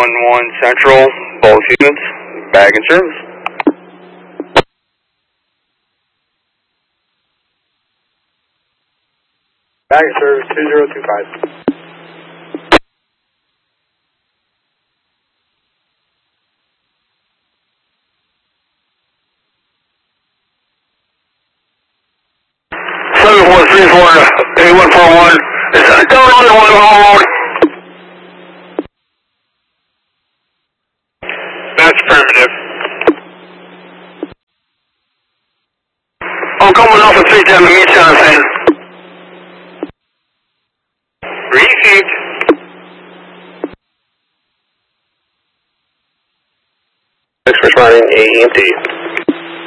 911 Central, both units, bag and service. Bag and service 2025. A141. It's down on the road. That's primitive. I'm coming off of 310 to meet Jonathan. Received. Thanks for responding, AEMT.